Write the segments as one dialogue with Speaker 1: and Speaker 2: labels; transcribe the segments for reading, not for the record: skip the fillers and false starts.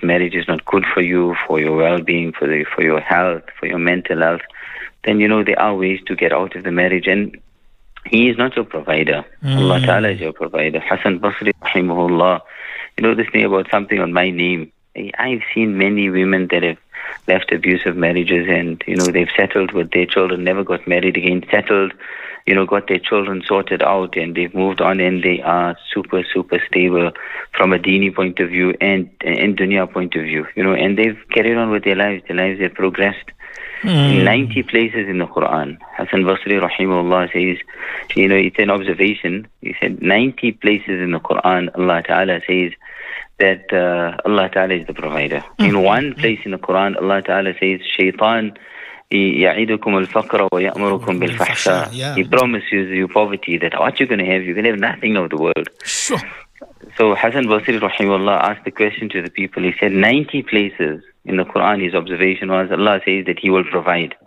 Speaker 1: marriage is not good for you, for your well-being, for your health, for your mental health, then, there are ways to get out of the marriage. And He is not your provider. Allah Ta'ala is your provider. Hassan Basri, rahimahullah, this thing about something on my name. I've seen many women that have left abusive marriages and, they've settled with their children, never got married again, settled, got their children sorted out, and they've moved on, and they are super, super stable from a Dini point of view and dunya point of view, and they've carried on with their lives. Their lives have progressed. In 90 places in the Quran, Hassan Basri rahimahullah says, it's an observation. He said 90 places in the Quran, Allah Ta'ala says that Allah Ta'ala is the provider. In one place in the Quran, Allah Ta'ala says, Shaitan يعيدكم الفقر ويأمركم بالفحشاء. He promises you poverty, that what you're going to have, you're going to have nothing of the world.
Speaker 2: Sure.
Speaker 1: So Hassan Basri rahimahullah asked the question to the people. He said 90 places in the Quran, his observation was, Allah says that He will provide.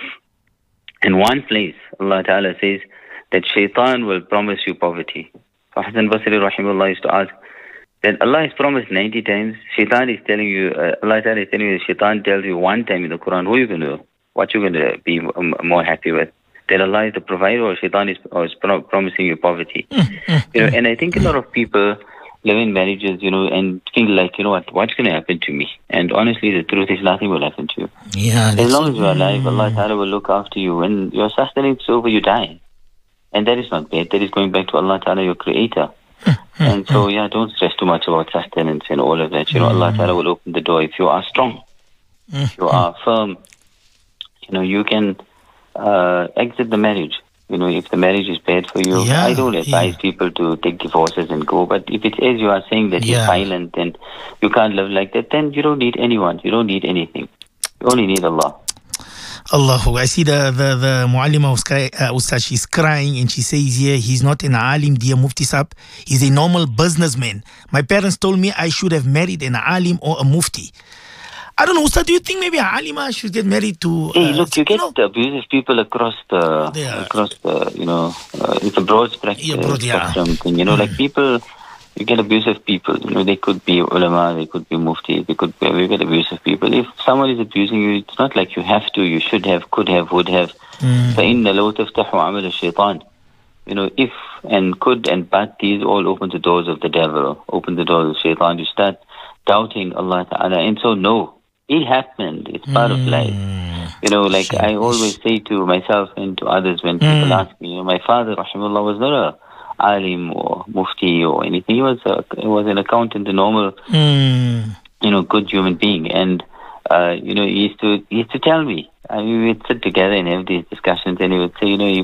Speaker 1: In one place, Allah Ta'ala says that Shaitan will promise you poverty. So Hassan Basri rahimahullah used to ask that Allah has promised 90 times. Shaitan is telling you, Allah Ta'ala is telling you, Shaitan tells you one time in the Quran, who are you going to, what you're going to be more happy with? That Allah is the provider, or Shaitan is promising you poverty? And I think a lot of people live in marriages, and think like, what's going to happen to me? And honestly, the truth is nothing will happen to you.
Speaker 2: Yeah.
Speaker 1: As long as you're alive, Allah Ta'ala will look after you. When your sustenance is over, you die. And that is not bad. That is going back to Allah Ta'ala, your creator. And so, don't stress too much about sustenance and all of that. Allah Ta'ala will open the door. If you are strong, if you are firm, you can exit the marriage. If the marriage is bad for you, I don't advise people to take divorces and go. But if it's as you are saying that he's violent and you can't live like that, then you don't need anyone. You don't need anything. You only need Allah.
Speaker 2: Allahu. I see the Muallima Ustaz, she's crying and she says here, he's not an alim, dear Mufti Sahab. He's a normal businessman. My parents told me I should have married an alim or a mufti. I don't know, Ustaz, do you think maybe an alima should get married to...
Speaker 1: Hey, look, you get abusive people across the, it's a broad spectrum thing. Like people, you get abusive people. They could be ulama, they could be mufti, we get abusive people. If someone is abusing you, it's not like you have to, you should have, could have, would have. فَإِنَّ لَوْ تَفْتَحُ عَمَلَ الشَّيْطَانِ. If and could and but, these all open the doors of the devil, open the doors of shaitan. You start doubting Allah Ta'ala. And so, no. It happened. It's part of life. I always say to myself and to others when people ask me, my father, rahimahullah, was not a alim or mufti or anything. He was an accountant, a normal, good human being. And, he used to tell me, we would sit together and have these discussions, and he would say,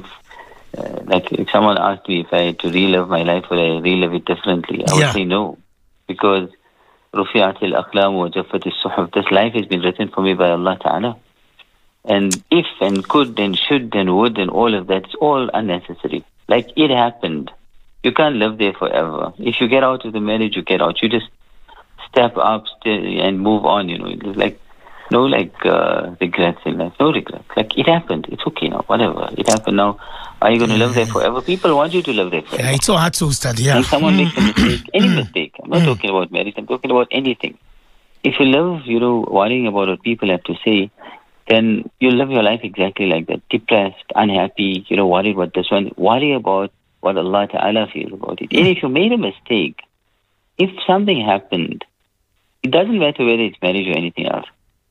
Speaker 1: if someone asked me if I had to relive my life, would I relive it differently? I would say no, because رفعت الأقلام وجفت الصحف. This life has been written for me by Allah Ta'ala. And if and could and should and would and all of that, it's all unnecessary. Like, it happened. You can't live there forever. If you get out of the marriage, you get out. You just step up and move on, It's like, no regrets in life. No regrets. Like, it happened. It's okay now. Whatever. It happened now. Are you going to live there forever? People want you to live there forever.
Speaker 2: Yeah, it's so hard to study.
Speaker 1: And someone makes a mistake, any mistake. I'm not talking about marriage. I'm talking about anything. If you live, worrying about what people have to say, then you'll live your life exactly like that. Depressed, unhappy, worried about this one. Worry about what Allah Ta'ala feels about it. And if you made a mistake, if something happened, it doesn't matter whether it's marriage or anything else.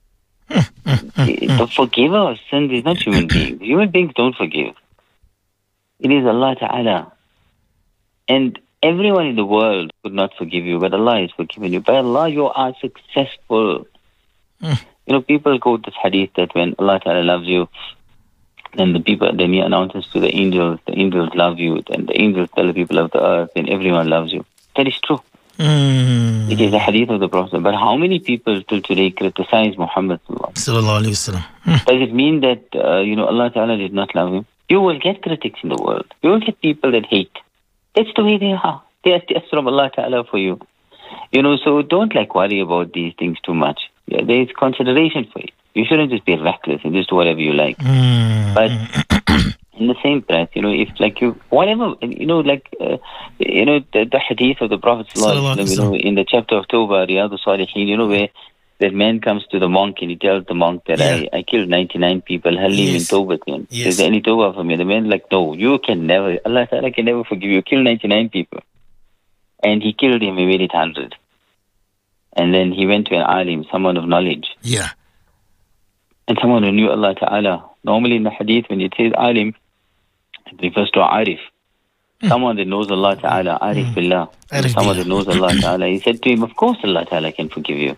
Speaker 1: The forgiver of sins is not human beings. Human beings don't forgive. It is Allah Ta'ala. And everyone in the world could not forgive you, but Allah has forgiven you. By Allah, you are successful. People quote this hadith that when Allah Ta'ala loves you, then He announces to the angels love you, and the angels tell the people of the earth, and everyone loves you. That is true. It is a hadith of the Prophet. But how many people till today criticize Muhammad Sallallahu Alaihi Wasallam? Does it mean that, Allah Ta'ala did not love him? You will get critics in the world. You will get people that hate. That's the way they are. They are tests from Allah Ta'ala for you. So don't worry about these things too much. Yeah, there is consideration for it. You shouldn't just be reckless and just do whatever you like. But in the same breath, if like you, whatever, like, the hadith of the Prophet ﷺ, in the chapter of Tawbah, Riyadh al-Salihin, where that man comes to the monk and he tells the monk that I killed 99 people, Halim in Tawbatin. Is there any Tawbah for me? The man like, no, you can never, Allah Ta'ala can never forgive you. You killed 99 people. And he killed him, he made it 100. And then he went to an alim, someone of knowledge.
Speaker 2: Yeah.
Speaker 1: And someone who knew Allah Ta'ala. Normally in the hadith, when it says alim, it refers to arif. Someone that knows Allah Ta'ala, arif billah. Someone that knows Allah Ta'ala. He said to him, of course Allah Ta'ala can forgive you.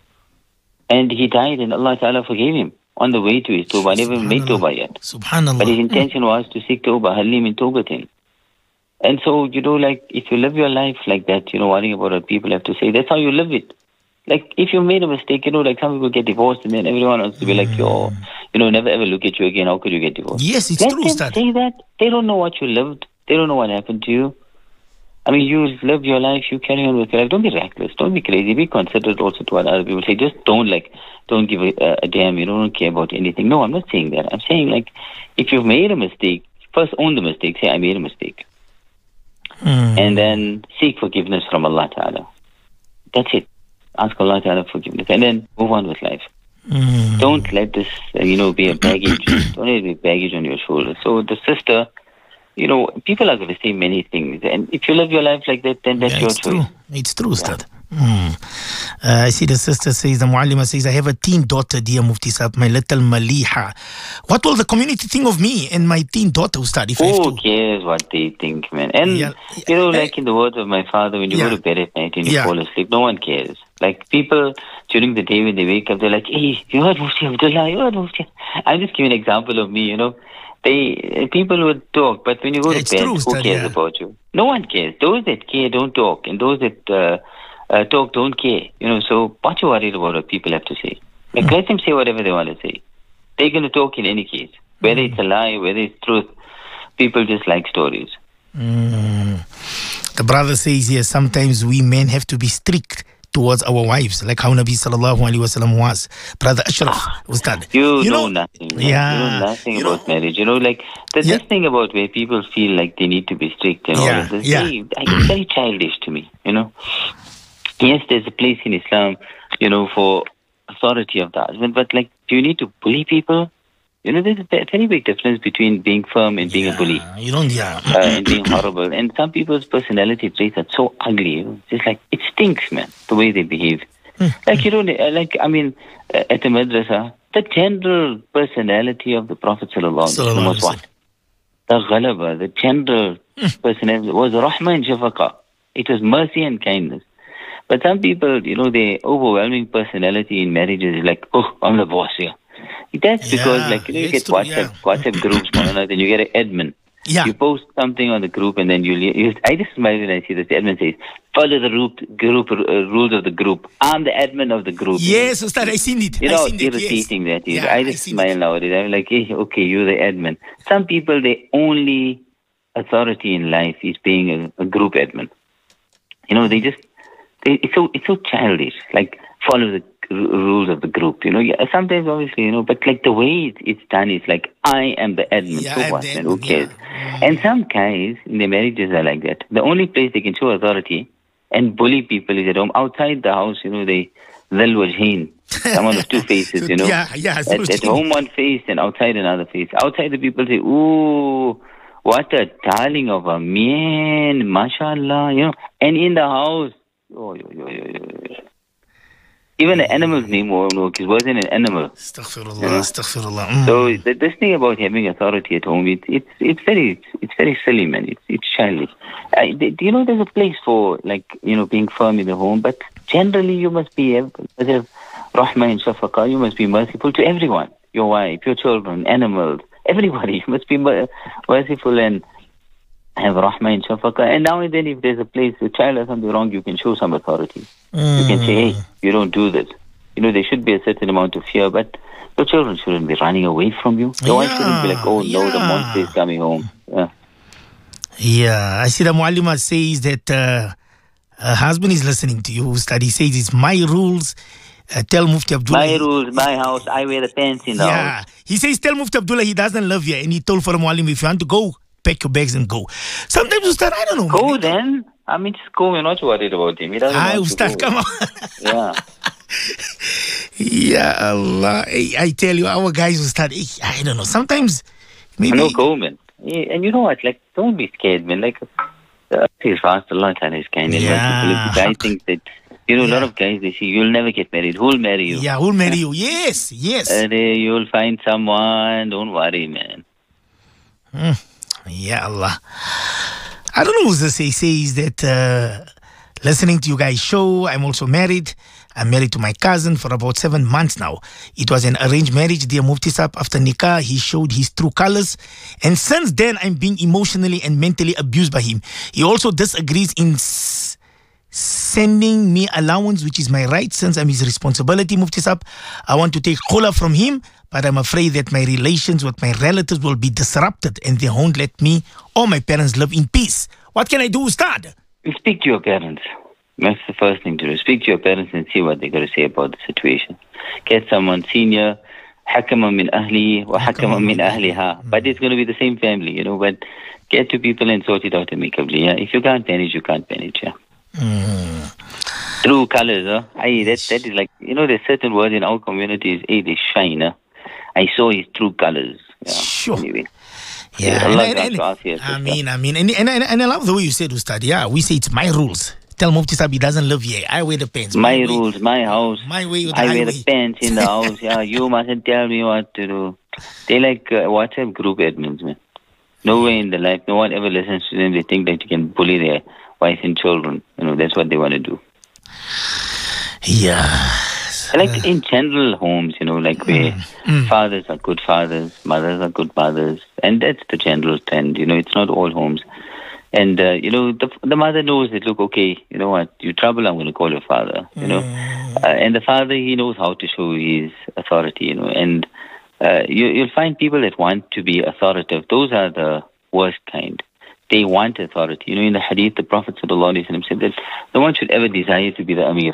Speaker 1: And he died and Allah Ta'ala forgave him on the way to his tawbah. Never made tawbah yet.
Speaker 2: Subhanallah.
Speaker 1: But his intention was to seek tawbah, halim in tawbatin. And so, like, if you live your life like that, worrying about what people have to say, that's how you live it. Like, if you made a mistake, like some people get divorced and then everyone wants to be like, never ever look at you again. How could you get divorced?
Speaker 2: Yes, it's true, Ustad.
Speaker 1: Let them say that. They don't know what you lived. They don't know what happened to you. I mean, you live your life, you carry on with your life. Don't be reckless. Don't be crazy. Be considerate also to what other people say. Just don't give a damn. You don't care about anything. No, I'm not saying that. I'm saying, like, if you've made a mistake, first own the mistake. Say, I made a mistake. And then seek forgiveness from Allah Ta'ala. That's it. Ask Allah Ta'ala forgiveness. And then move on with life. Don't let this, be a baggage. Don't let it be baggage on your shoulders. So the sister, people are going to say many things. And if you live your life like that, then that's your choice.
Speaker 2: It's true, Ustad. I see the sister says, the Muallima says, I have a teen daughter, dear Mufti Sahab, my little Maliha. What will the community think of me and my teen daughter, Ustad?
Speaker 1: Who cares what they think, man? And, like in the words of my father, when you go to bed at night and you fall asleep, no one cares. Like people during the day when they wake up, they're like, hey, you heard Mufti Abdullah, you heard Mufti. I'm just giving an example of me, People would talk, but when you go to bed, who cares about you? No one cares. Those that care don't talk, and those that talk don't care. So what you worried about what people have to say? Like, let them say whatever they want to say. They're going to talk in any case. Whether it's a lie, whether it's truth, people just like stories.
Speaker 2: The brother says here, sometimes we men have to be strict towards our wives, like how Nabi sallallahu alaihi wasallam was. Brother Ashraf, Ustad.
Speaker 1: You know nothing. You know nothing about marriage. Like this thing about where people feel like they need to be strict and all of this. It's very childish to me. Yes, there's a place in Islam, for authority of the husband, but like, do you need to bully people? There's a very big difference between being firm and being a bully. And being horrible. And some people's personality traits are so ugly. Just like, it stinks, man, the way they behave. Like, at the madrasa, the general personality of the Prophet ﷺ was what? The ghalaba, the general personality was rahmah and shafaqa. It was mercy and kindness. But some people, their overwhelming personality in marriages is like, oh, I'm the boss here. That's because, you get WhatsApp groups, then you get an admin. You post something on the group, and then I just smile when I see this. The admin says, follow the group rules of the group. I'm the admin of the group.
Speaker 2: Yes, Ustad, I seen it.
Speaker 1: Irritating that is. I just smile nowadays. I'm like, hey, okay, you're the admin. Some people, their only authority in life is being a group admin. It's so childish. Like, follow the rules of the group, sometimes obviously, but like the way it's done is like, I am the admin, so what, and who cares? And some guys in their marriages are like that. The only place they can show authority and bully people is at home. Outside the house, they dhal wajhain, someone of two faces, at home one face and outside another face. Outside the people say, ooh, what a darling of a man, mashallah, and in the house, even the animal's name won't work. It wasn't an animal.
Speaker 2: Astaghfirullah.
Speaker 1: So this thing about having authority at home, it's very silly, man. It's childish. There's a place for being firm in the home, but generally you must have rahmah and shafaqa. You must be merciful to everyone. Your wife, your children, animals, everybody. You must be merciful and have rahmah and shafaqa. And now and then, if there's a place the child has something wrong, you can show some authority. You can say, hey, you don't do this. There should be a certain amount of fear, but your children shouldn't be running away from you. Your wife shouldn't be like, oh no, the monster is coming home.
Speaker 2: I see the Muallima says that her husband is listening to you, Ustad. He says it's my rules. Tell Mufti Abdullah.
Speaker 1: My rules, my house. I wear the pants in the house.
Speaker 2: Yeah. He says, tell Mufti Abdullah he doesn't love you. And he told Farah Muallim, if you want to go, pack your bags and go. Sometimes Ustad, I don't know.
Speaker 1: Go then. I mean, just go. We're not worried about him. He doesn't want
Speaker 2: Ustad,
Speaker 1: to go.
Speaker 2: come on.
Speaker 1: Yeah.
Speaker 2: Ya Allah. I tell you, our guys Ustad, I don't know. Sometimes, maybe.
Speaker 1: No, go, man. And you know what? Like, don't be scared, man. Like, the earth is vast. Allah Ta'ala is kind.
Speaker 2: Yeah.
Speaker 1: The guy thinks that, a lot of guys, they say, you'll never get married. Who'll marry you?
Speaker 2: Yeah, who'll marry you? Yes, yes.
Speaker 1: You'll find someone. Don't worry, man.
Speaker 2: Ya Allah. I don't know who this says that listening to you guys' show, I'm also married. I'm married to my cousin for about 7 months now. It was an arranged marriage, dear Mufti Sahab. After Nikah, he showed his true colors. And since then, I'm being emotionally and mentally abused by him. He also disagrees in sending me allowance, which is my right since I'm his responsibility, Mufti Sahab. I want to take khula from him, but I'm afraid that my relations with my relatives will be disrupted and they won't let me or my parents live in peace. What can I do, Ustad?
Speaker 1: Speak to your parents. That's the first thing to do. Speak to your parents and see what they're going to say about the situation. Get someone senior, حكما من أهله وحكما من أهلها. But it's going to be the same family, but get to people and sort it out amicably. Yeah? If you can't manage, you can't manage. Yeah. True colors, that is like, there's certain words in our communities, they shine. I saw his true colors. Yeah.
Speaker 2: Sure.
Speaker 1: Anyway.
Speaker 2: Yeah.
Speaker 1: I
Speaker 2: mean. And I love the way you said, Ustad. Yeah, we say it's my rules. Tell Mufti Sahab he doesn't live here. I wear the pants.
Speaker 1: My rules, my house.
Speaker 2: My way.
Speaker 1: I wear the pants in the house. Yeah, you mustn't tell me what to do. They like WhatsApp group admins, man. No way in the life. No one ever listens to them. They think that you can bully their wife and children. That's what they want to do.
Speaker 2: Yeah.
Speaker 1: Like in general homes, like where fathers are good fathers, mothers are good mothers. And that's the general trend. It's not all homes. And, the mother knows that, look, okay, you know what, you trouble, I'm going to call your father, and the father, he knows how to show his authority, and you'll find people that want to be authoritative. Those are the worst kind. They want authority. In the hadith, the Prophet ﷺ said that no one should ever desire to be the Amir.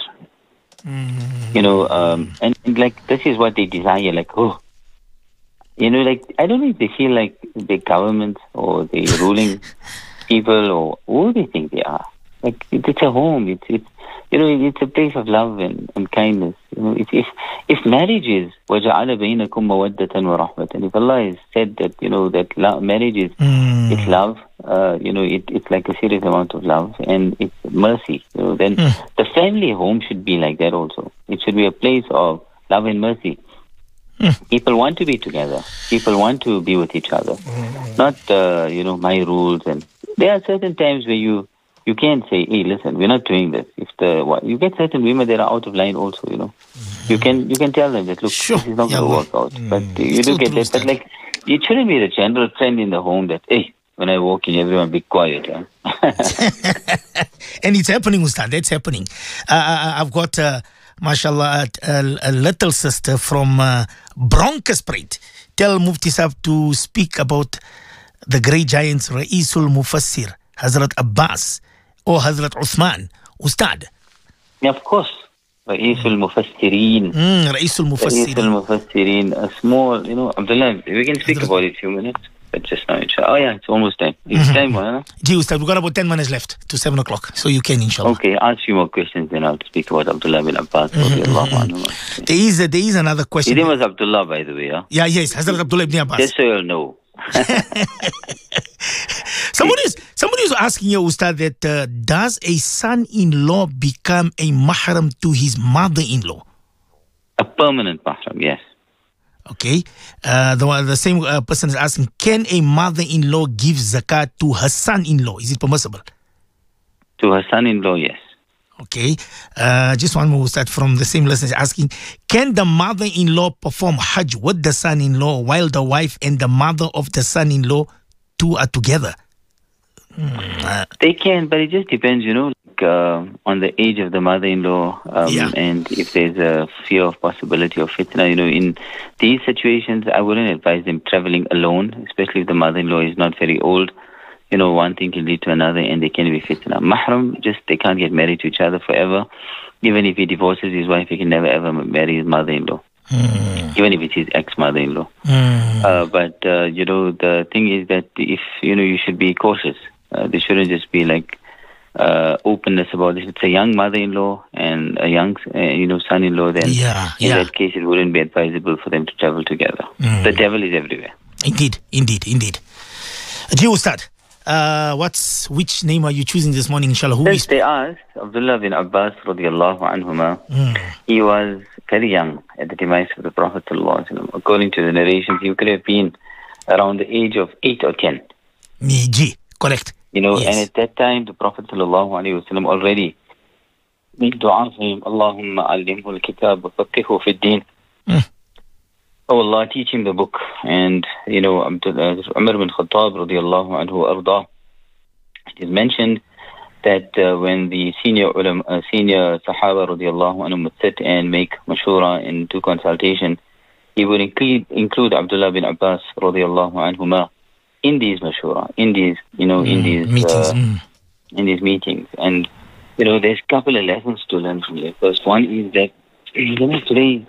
Speaker 1: And like, this is what they desire, like, like, I don't know if they feel like the government or the ruling people or who they think they are. Like, it's a home. It's it's a place of love and kindness. If marriage is وَجَعَلَ بَيْنَكُمْ مَوَدَّةً وَرَحْمَةً, and if Allah has said that that marriage is it's love, it's like a serious amount of love and it's mercy. Then the family home should be like that also. It should be a place of love and mercy. People want to be together. People want to be with each other. Not my rules. And there are certain times where you can't say, hey, listen, we're not doing this. If you get certain women that are out of line also, you can tell them that, look,
Speaker 2: sure,
Speaker 1: this is not going to work out. But you do get that. But like, it shouldn't be the general trend in the home that, hey, when I walk in, everyone be quiet. Yeah?
Speaker 2: And it's happening, Ustad. That's happening. I've got, mashallah, a little sister from Bronkhorstspruit. Tell Mufti Sahab to speak about the great giants, Ra'isul Mufassir, Hazrat Abbas or Hazrat Uthman. Ustad.
Speaker 1: Yeah, of course. Ra'isul Mufassirin.
Speaker 2: Ra'isul Mufassirin.
Speaker 1: Ra'isul Mufassirin. A small, Abdullah, we can speak about it a few minutes. But just now, inshallah. Oh, yeah, it's almost time. It's time, huh?
Speaker 2: Ji, Ustad, we've got about 10 minutes left to 7 o'clock. So you can, inshallah.
Speaker 1: Okay, ask you more questions, then I'll speak about Abdullah bin Abbas.
Speaker 2: There is another question.
Speaker 1: His name was Abdullah, by the way. Huh?
Speaker 2: Yeah, yes, Hazrat Abdullah ibn Abbas.
Speaker 1: Just so you'll know.
Speaker 2: Somebody is asking you, Ustad, that does a son-in-law become a mahram to his mother-in-law?
Speaker 1: A permanent mahram, yes.
Speaker 2: Okay. The same person is asking, can a mother-in-law give zakat to her son-in-law? Is it permissible?
Speaker 1: To her son-in-law, yes.
Speaker 2: Okay. Just one more start from the same listener asking, can the mother-in-law perform Hajj with the son-in-law while the wife and the mother of the son-in-law two are together?
Speaker 1: They can, but it just depends, on the age of the mother-in-law and if there's a fear of possibility of fitna. In these situations, I wouldn't advise them traveling alone, especially if the mother-in-law is not very old. One thing can lead to another and they can be fitna. Mahram, they can't get married to each other forever. even if he divorces his wife, he can never ever marry his mother-in-law. Even if it's his ex-mother-in-law. But the thing is that if, you should be cautious. There shouldn't just be like openness about this. It's a young mother-in-law and a young, son-in-law, then in that case it wouldn't be advisable for them to travel together. The devil is everywhere.
Speaker 2: Indeed. Ji Ustad, which name are you choosing this morning, inshallah?
Speaker 1: Since they asked, Abdullah bin Abbas radiallahu anhuma, he was very young at the demise of the Prophet sallallahu alaihi wasallam. According to the narrations, he could have been around the age of 8 or 10.
Speaker 2: Ji, correct.
Speaker 1: And at that time, the Prophet sallallahu alaihi wasallam already made dua for him, Allahumma allimhu al-kitab wa faqihu fi ad-din. Oh Allah, teach him the book. And, Umar bin Khattab radiallahu anhu arda, it is mentioned that when the senior Sahaba radiallahu anhu would sit and make mashura and do consultation, he would include Abdullah bin Abbas radiallahu anhuma in these mashura, in these meetings. And, there's a couple of lessons to learn from there. First one is that, today,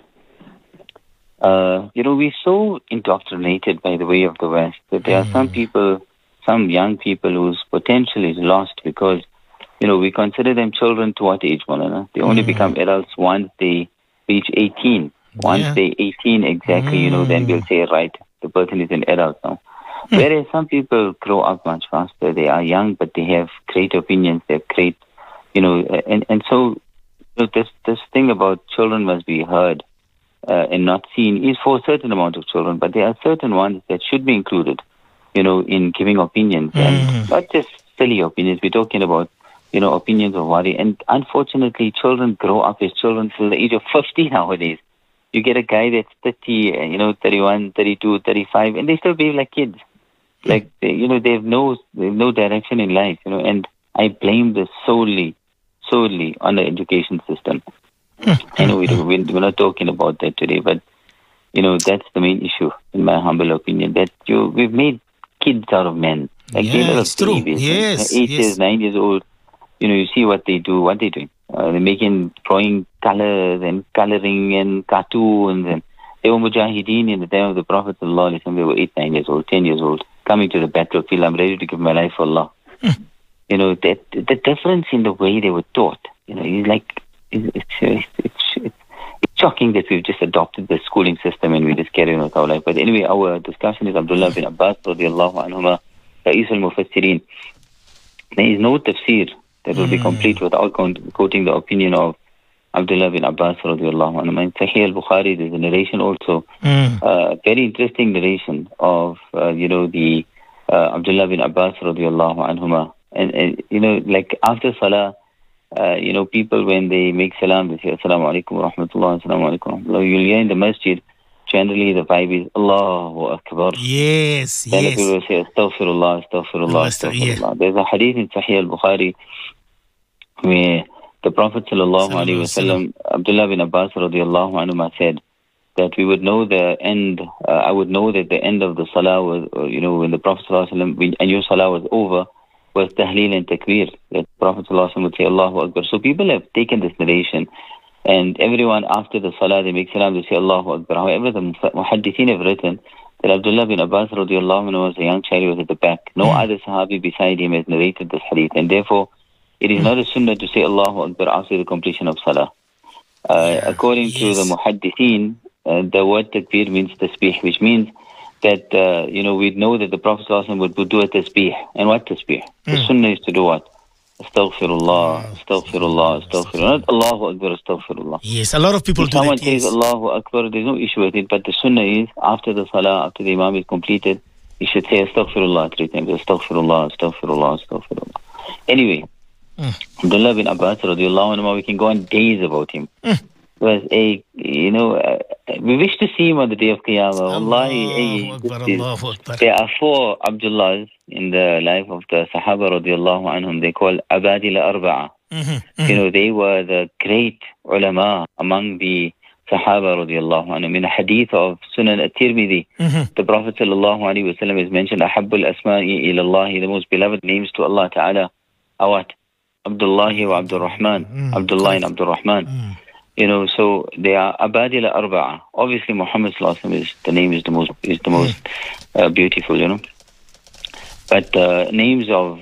Speaker 1: we're so indoctrinated by the way of the West that there are some young people whose potential is lost because, we consider them children to what age, Maulana? They only become adults once they reach 18. Once they're 18 exactly, then we'll say, right, the person is an adult now. Whereas some people grow up much faster. They are young, but they have great opinions. They have great, and so this thing about children must be heard and not seen is for a certain amount of children, but there are certain ones that should be included, in giving opinions and not just silly opinions. We're talking about, opinions of worry. And unfortunately, children grow up as children till the age of 50 nowadays. You get a guy that's 30, 31, 32, 35, and they still behave like kids. Like, they have no direction in life, and I blame this solely on the education system. I know we're not talking about that today, but, that's the main issue, in my humble opinion, that we've made kids out of men. Like
Speaker 2: it's true. Yes.
Speaker 1: 8 years, 9 years old, you see what they do, what they're doing. They're drawing colors and coloring and cartoons, and they were mujahideen in the time of the Prophet sallallahu alaihi wasallam. They were 8, 9 years old, 10 years old, coming to the battlefield. I'm ready to give my life for Allah. That the difference in the way they were taught. It's shocking that we've just adopted the schooling system and we just carry on with our life. But anyway, our discussion is Abdullah bin Abbas radiallahu anhuma, Ra'is al-Mufassirin. There is no tafsir that will be complete without quoting the opinion of Abdullah bin Abbas radiallahu anhu. In Sahih al-Bukhari, there's a narration also, very interesting narration of, the Abdullah bin Abbas radiallahu anhuma. And like after Salah, people when they make salam, they say, Assalamu alaikum wa rahmatullah, Assalamu alaikum wa rahmatullah. You'll hear in the masjid, generally the vibe is Allahu Akbar.
Speaker 2: Yes.
Speaker 1: Then people will say, Astaghfirullah, Astaghfirullah, Astaghfirullah. There's a hadith in Sahih al-Bukhari where the Prophet sallallahu alaihi wasallam, Abdullah bin Abbas radiallahu anhu said that we would know the end, I would know that the end of the salah was, when the Prophet sallallahu alaihi wasallam, and your salah was over, was tahleel and takbir, that Prophet sallallahu alaihi wasallam would say Allahu Akbar. So people have taken this narration, and everyone after the salah, they make salam, they say Allahu Akbar. However, the muhaddithin have written that Abdullah bin Abbas radiallahu anhu was a young child who was at the back. No other sahabi beside him has narrated this hadith, and therefore, it is not a sunnah to say Allahu Akbar after the completion of salah. According to the muhaddithin, the word takbir means tasbih, which means that, we'd know that the Prophet ﷺ would do a tasbih. And what tasbih? The sunnah is to do what? Astaghfirullah, Astaghfirullah, Astaghfirullah. Not Allahu Akbar, Astaghfirullah.
Speaker 2: Yes, a lot of people do that.
Speaker 1: If someone says Allahu Akbar, there's no issue with it, but the sunnah is, after the salah, after the imam is completed, you should say Astaghfirullah 3 times. Astaghfirullah, Astaghfirullah, Astaghfirullah. Anyway, Abdullah bin Abbas radiallahu anhu, we can go on days about him. Was we wish to see him on the day of Qiyamah. Wallahi, there are 4 Abdullahs in the life of the Sahaba radiallahu anhum. They call Abadila Arba'a. They were the great ulama among the Sahaba radiallahu anhum. In a hadith of Sunan at-Tirmidhi, the Prophet sallallahu alaihi wasallam is mentioned, Ahabbul Asma'i ila Allah, the most beloved names to Allah Ta'ala are what? Abdullahi wa Abdul Rahman. Abdullah and Abdul Rahman. You know, so they are Abadila Arba'a. Obviously, Muhammad Sallallahu Alaihi Wasallam is the name is the most beautiful. You know, but names of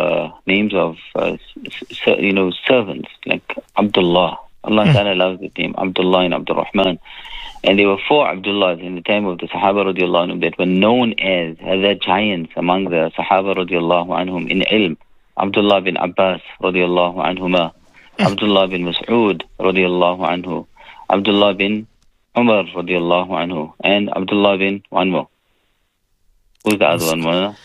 Speaker 1: servants like Abdullah. Allah Ta'ala loves the name Abdullah and Abdul Rahman. And there were 4 Abdullahs in the time of the Sahaba radiallahu anhum that were known as the giants among the Sahaba radiallahu anhum in ilm. Abdullah bin Abbas radiallahu anhuma, Abdullah bin Mas'ud radiallahu anhu, Abdullah bin Umar radiallahu anhu, and Abdullah bin one more. Who's the other one?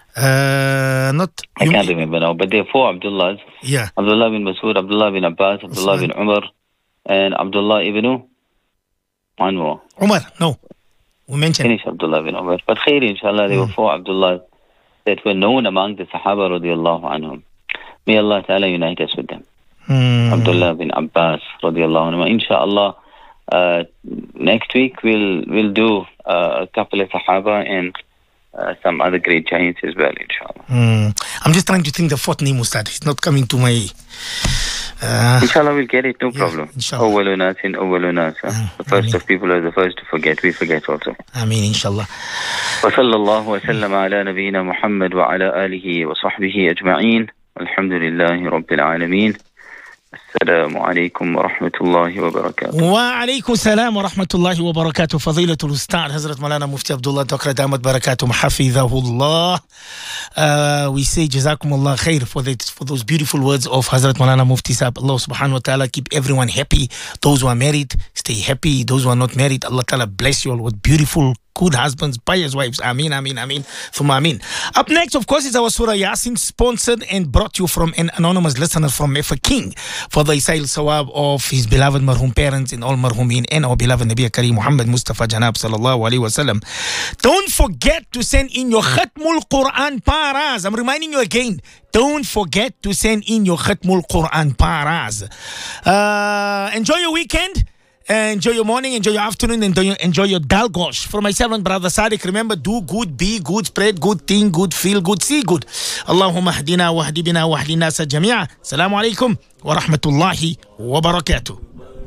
Speaker 1: I can't remember now, but there are 4 Abdullahs.
Speaker 2: Yeah.
Speaker 1: Abdullah bin Mas'ud, Abdullah bin Abbas, Abdullah bin Umar, and Abdullah ibn one more.
Speaker 2: Umar, no. We mentioned.
Speaker 1: Finish Abdullah bin Umar. But khair, inshallah, there were 4 Abdullahs that were known among the Sahaba radiallahu anhum. May Allah Ta'ala unite us with them. Abdullah bin Abbas radiallahu anhum. Inshallah, next week we'll do a couple of Sahaba and some other great giants as well, inshallah.
Speaker 2: I'm just trying to think the 4th name, Ustad. It's not coming to my...
Speaker 1: inshallah, we'll get it, no problem. The first of people are the first to forget. We forget also.
Speaker 2: Ameen, inshallah.
Speaker 1: وصلى الله وسلم على نبينا محمد وعلى آله وصحبه أجمعين والحمد لله رب العالمين. السلام عليكم ورحمة الله وبركاته.
Speaker 2: وعليكم السلام ورحمة الله وبركاته. فضيلة الأستاذ حضرة مولانا مفتي عبد الله دكرة دامت بركاته حفظه الله. We say Jazakumullah khair for those beautiful words of Hazrat Maulana Mufti Sahib. Allah subhanahu wa ta'ala keep everyone happy. Those who are married, stay happy. Those who are not married, Allah ta'ala bless you all with beautiful, good husbands, pious wives. Ameen, ameen, ameen. Thumma ameen. Up next, of course, is our Surah Yasin, sponsored and brought you from an anonymous listener from Mefa King for the Isail Sawab of his beloved marhum parents and all marhumin and our beloved Nabi Kareem Muhammad Mustafa Janab sallallahu alayhi wa sallam. Don't forget to send in your Khatmul Quran paras. I'm reminding you again. Don't forget to send in your Khatmul Quran paras. Enjoy your weekend. Enjoy your morning, enjoy your afternoon, enjoy your dalgosh. For myself and brother Sadiq, remember, do good, be good, spread good, think good, feel good, see good. Allahumma hdina wa hdi bina wa hdi nasa jami'a. Assalamu alaikum wa rahmatullahi wa barakatuh.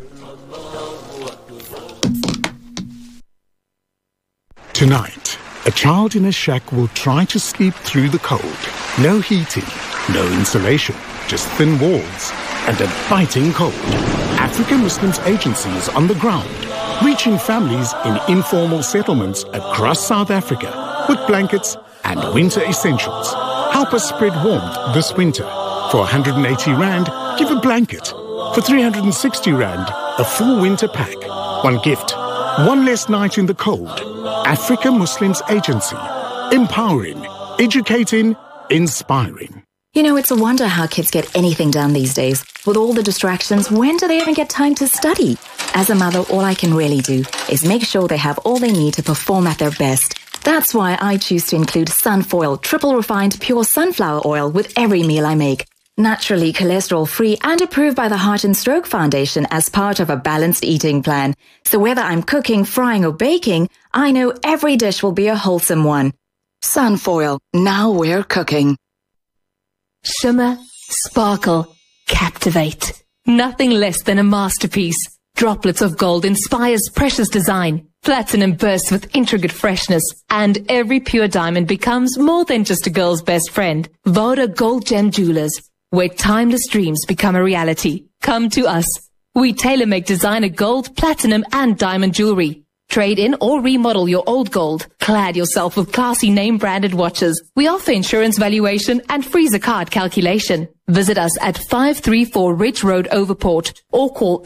Speaker 3: Tonight, a child in a shack will try to sleep through the cold. No heating, no insulation, just thin walls and a biting cold. African Muslims Agency is on the ground, reaching families in informal settlements across South Africa with blankets and winter essentials. Help us spread warmth this winter. For 180 Rand, give a blanket. For 360 Rand, a full winter pack. One gift, one less night in the cold. African Muslims Agency. Empowering, educating, inspiring.
Speaker 4: You know, it's a wonder how kids get anything done these days. With all the distractions, when do they even get time to study? As a mother, all I can really do is make sure they have all they need to perform at their best. That's why I choose to include Sunfoil triple refined pure sunflower oil with every meal I make. Naturally cholesterol-free and approved by the Heart and Stroke Foundation as part of a balanced eating plan. So whether I'm cooking, frying or baking, I know every dish will be a wholesome one. Sunfoil, now we're cooking.
Speaker 5: Shimmer, sparkle, captivate. Nothing less than a masterpiece. Droplets of gold inspires precious design. Platinum bursts with intricate freshness. And every pure diamond becomes more than just a girl's best friend. Voda Gold Gem Jewelers, where timeless dreams become a reality. Come to us. We tailor-make designer gold, platinum and diamond jewelry. Trade in or remodel your old gold. Clad yourself with classy name-branded watches. We offer insurance valuation and free zakat calculation. Visit us at 534 Ridge Road, Overport, or call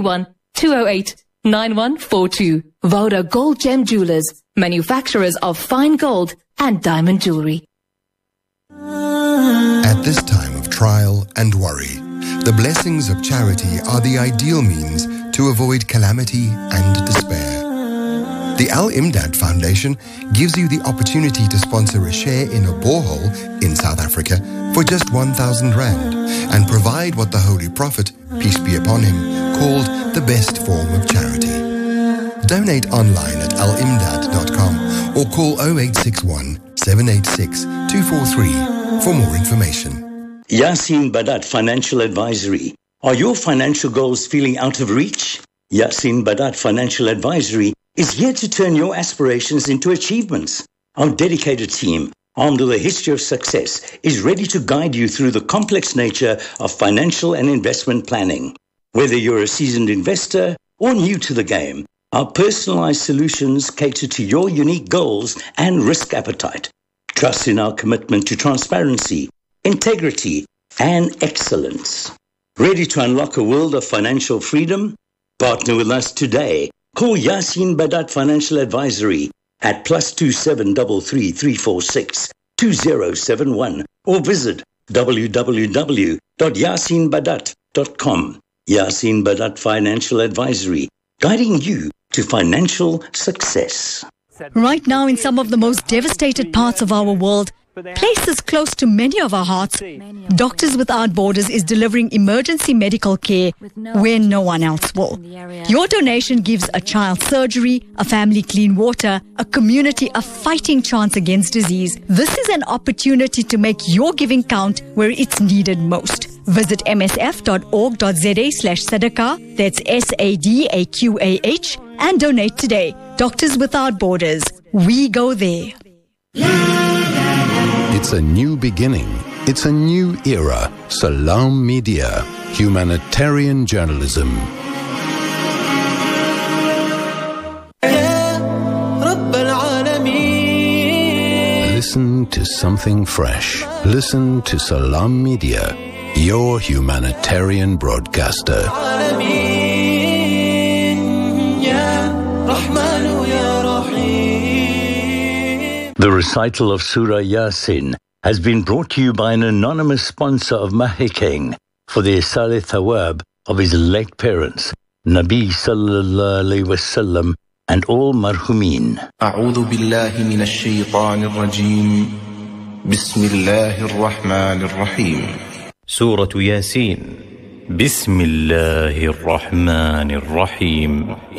Speaker 5: 031-208-9142. Voda Gold Gem Jewelers, manufacturers of fine gold and diamond jewelry.
Speaker 6: At this time of trial and worry, the blessings of charity are the ideal means to avoid calamity and despair. The Al-Imdad Foundation gives you the opportunity to sponsor a share in a borehole in South Africa for just 1,000 Rand and provide what the Holy Prophet, peace be upon him, called the best form of charity. Donate online at alimdad.com or call 0861 786 243 for more information.
Speaker 7: Yasin Badat Financial Advisory. Are your financial goals feeling out of reach? Yasin Badat Financial Advisory is here to turn your aspirations into achievements. Our dedicated team, armed with a history of success, is ready to guide you through the complex nature of financial and investment planning. Whether you're a seasoned investor or new to the game, our personalized solutions cater to your unique goals and risk appetite. Trust in our commitment to transparency, integrity, and excellence. Ready to unlock a world of financial freedom? Partner with us today. Call Yasin Badat Financial Advisory at +27 33 346 2071 or visit www.yasinbadat.com. Yasin Badat Financial Advisory, guiding you to financial success.
Speaker 8: Right now, in some of the most devastated parts of our world, places close to many of our hearts, Doctors Without Borders is delivering emergency medical care where no one else will. Your donation gives a child surgery, a family clean water, a community a fighting chance against disease. This is an opportunity to make your giving count where it's needed most. Visit msf.org.za/sadaqah, that's SADAQAH, and donate today. Doctors Without Borders. We go there.
Speaker 9: It's a new beginning. It's a new era. Salam Media. Humanitarian journalism. Listen to something fresh. Listen to Salam Media, your humanitarian broadcaster.
Speaker 10: The recital of Surah Yasin has been brought to you by an anonymous sponsor of Mahikeng for the Isal Thawab of his late parents, Nabi Sallallahu Alaihi Wasallam, and all marhumin.
Speaker 11: أعوذ بالله من الشيطان الرجيم بسم الله الرحمن الرحيم
Speaker 12: سورة ياسين بسم الله الرحمن الرحيم